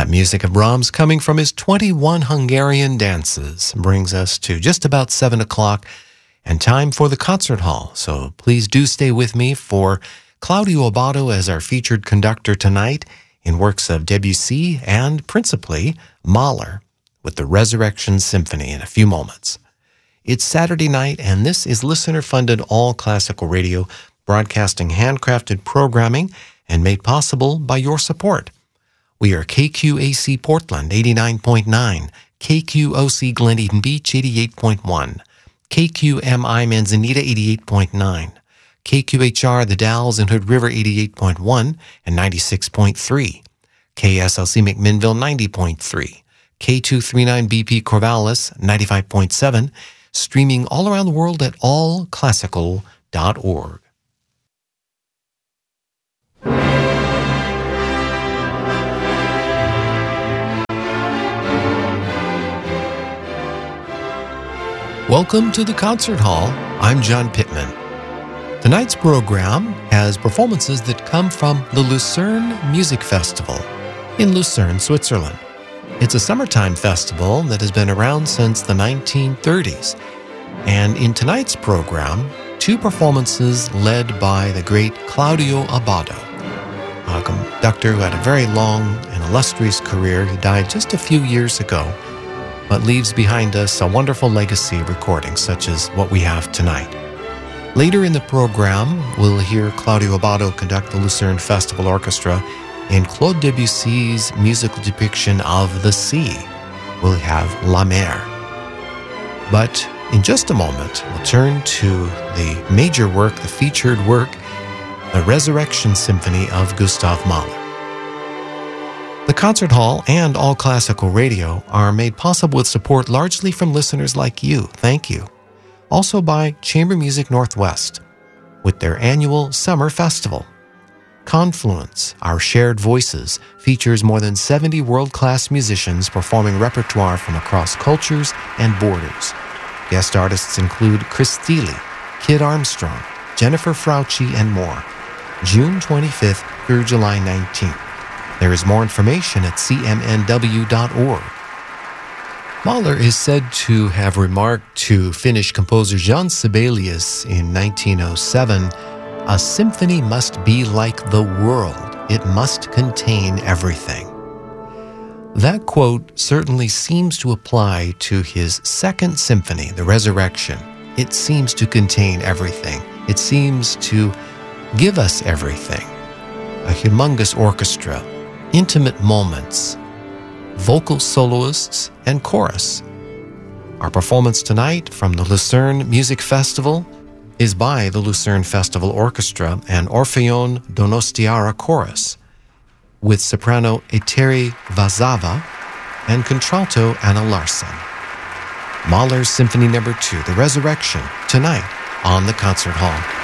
That music of Brahms, coming from his 21 Hungarian dances, brings us to just about 7 o'clock and time for the concert hall. So please do stay with me for Claudio Abbado as our featured conductor tonight in works of Debussy and principally Mahler with the Resurrection Symphony in a few moments. It's Saturday night, and this is listener-funded all-classical radio, broadcasting handcrafted programming and made possible by your support. We are KQAC Portland 89.9, KQOC Glen Eden Beach 88.1, KQMI Manzanita 88.9, KQHR The Dalles in Hood River 88.1 and 96.3, KSLC McMinnville 90.3, K239BP Corvallis 95.7, streaming all around the world at allclassical.org. Welcome to the Concert Hall. I'm John Pittman. Tonight's program has performances that come from the Lucerne Music Festival in Lucerne, Switzerland. It's a summertime festival that has been around since the 1930s. And in tonight's program, two performances led by the great Claudio Abbado, a conductor who had a very long and illustrious career. He died just a few years ago, but leaves behind us a wonderful legacy of recordings such as what we have tonight. Later in the program, we'll hear Claudio Abbado conduct the Lucerne Festival Orchestra in Claude Debussy's musical depiction of the sea. We'll have La Mer. But in just a moment, we'll turn to the major work, the featured work, the Resurrection Symphony of Gustav Mahler. The Concert Hall and All Classical Radio are made possible with support largely from listeners like you. Thank you. Also by Chamber Music Northwest with their annual Summer Festival. Confluence, Our Shared Voices, features more than 70 world-class musicians performing repertoire from across cultures and borders. Guest artists include Chris Thile, Kid Armstrong, Jennifer Frautschi, and more. June 25th through July 19th. There is more information at cmnw.org. Mahler is said to have remarked to Finnish composer Jan Sibelius in 1907, "A symphony must be like the world. It must contain everything." That quote certainly seems to apply to his second symphony, The Resurrection. It seems to contain everything. It seems to give us everything. A humongous orchestra, intimate moments, vocal soloists, and chorus. Our performance tonight from the Lucerne Music Festival is by the Lucerne Festival Orchestra and Orpheon Donostiara Chorus, with soprano Eteri Vazava and contralto Anna Larsson. Mahler's Symphony No. 2, The Resurrection, tonight on the Concert Hall.